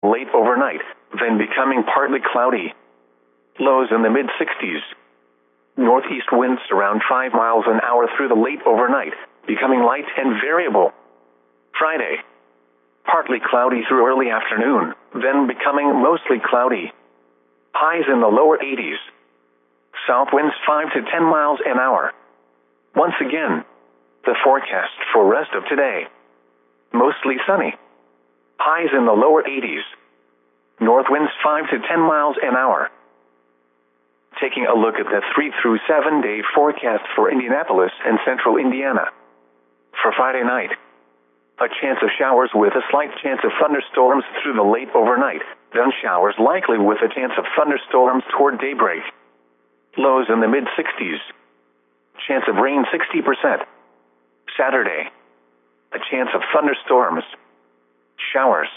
late overnight, then becoming partly cloudy. Lows in the mid-60s. Northeast winds around 5 miles an hour through the late overnight, becoming light and variable. Friday. Partly cloudy through early afternoon, then becoming mostly cloudy. Highs in the lower 80s. South winds 5 to 10 miles an hour. Once again, the forecast for rest of today. Mostly sunny. Highs in the lower 80s. North winds 5 to 10 miles an hour. Taking a look at the 3 through 7 day forecast for Indianapolis and central Indiana. For Friday night, a chance of showers with a slight chance of thunderstorms through the late overnight, then showers likely with a chance of thunderstorms toward daybreak. Lows in the mid-60s. Chance of rain 60%. Saturday, a chance of thunderstorms. Showers.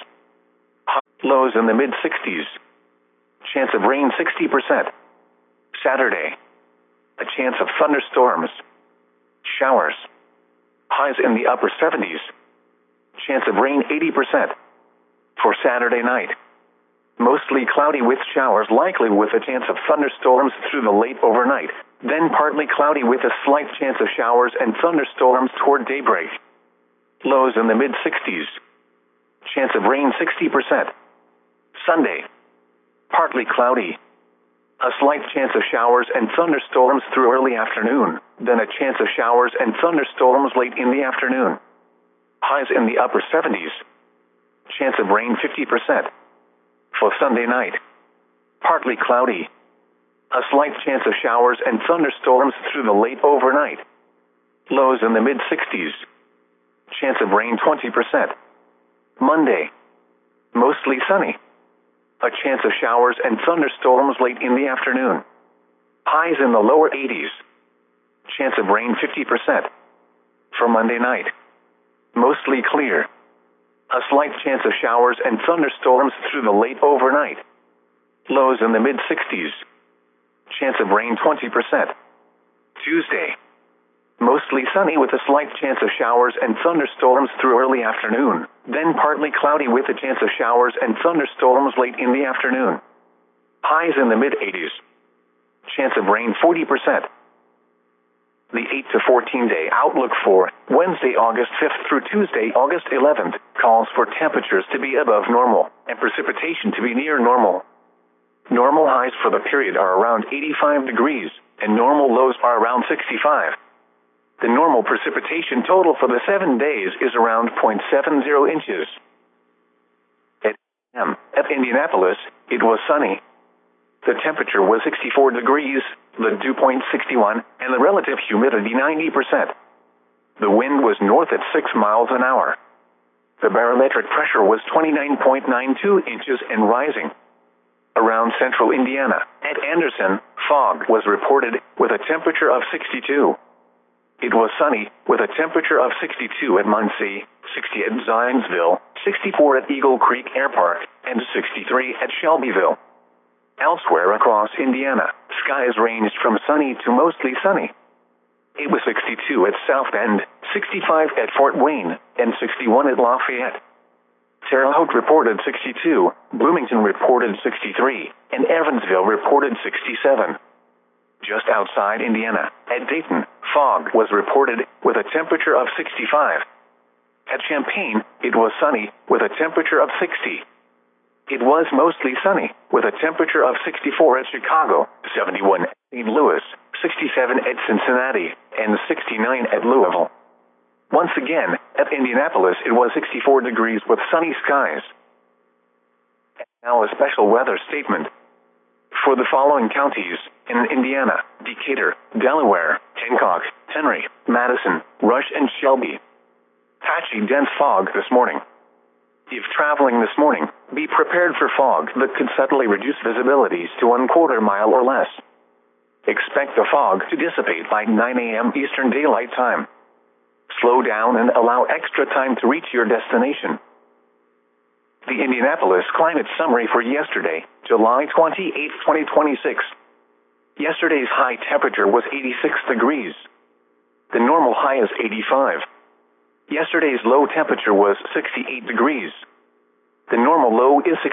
Lows in the mid-60s. Chance of rain 60%. Saturday, a chance of thunderstorms. Showers. Highs in the upper 70s. Chance of rain 80%. For Saturday night, mostly cloudy with showers likely with a chance of thunderstorms through the late overnight, then partly cloudy with a slight chance of showers and thunderstorms toward daybreak. Lows in the mid-60s. Chance of rain 60%. Sunday, partly cloudy. A slight chance of showers and thunderstorms through early afternoon, then a chance of showers and thunderstorms late in the afternoon. Highs in the upper 70s. Chance of rain 50%. For Sunday night, partly cloudy. A slight chance of showers and thunderstorms through the late overnight. Lows in the mid-60s. Chance of rain 20%. Monday, mostly sunny. A chance of showers and thunderstorms late in the afternoon. Highs in the lower 80s. Chance of rain 50%. For Monday night, mostly clear. A slight chance of showers and thunderstorms through the late overnight. Lows in the mid-60s. Chance of rain 20%. Tuesday, mostly sunny with a slight chance of showers and thunderstorms through early afternoon, then partly cloudy with a chance of showers and thunderstorms late in the afternoon. Highs in the mid-80s. Chance of rain 40%. The 8 to 14 day outlook for Wednesday, August 5th through Tuesday, August 11th, calls for temperatures to be above normal and precipitation to be near normal. Normal highs for the period are around 85 degrees, and normal lows are around 65. The normal precipitation total for the 7 days is around 0.70 inches. At Indianapolis, it was sunny. The temperature was 64 degrees, the dew point 61, and the relative humidity 90%. The wind was north at 6 miles an hour. The barometric pressure was 29.92 inches and rising. Around central Indiana, at Anderson, fog was reported with a temperature of 62. It was sunny with a temperature of 62 at Muncie, 60 at Zionsville, 64 at Eagle Creek Air Park, and 63 at Shelbyville. Elsewhere across Indiana, skies ranged from sunny to mostly sunny. It was 62 at South Bend, 65 at Fort Wayne, and 61 at Lafayette. Terre Haute reported 62, Bloomington reported 63, and Evansville reported 67. Just outside Indiana, at Dayton, fog was reported with a temperature of 65. At Champaign, it was sunny with a temperature of 60. It was mostly sunny with a temperature of 64 at Chicago, 71 at St. Louis, 67 at Cincinnati, and 69 at Louisville. Once again, at Indianapolis, it was 64 degrees with sunny skies. Now a special weather statement. For the following counties in Indiana: Decatur, Delaware, Hancock, Henry, Madison, Rush, and Shelby. Patchy dense fog this morning. If traveling this morning, be prepared for fog that could suddenly reduce visibilities to 1/4 mile or less. Expect the fog to dissipate by 9 a.m. Eastern Daylight Time. Slow down and allow extra time to reach your destination. The Indianapolis Climate Summary for yesterday, July 28, 2026. Yesterday's high temperature was 86 degrees. The normal high is 85. Yesterday's low temperature was 68 degrees. The normal low is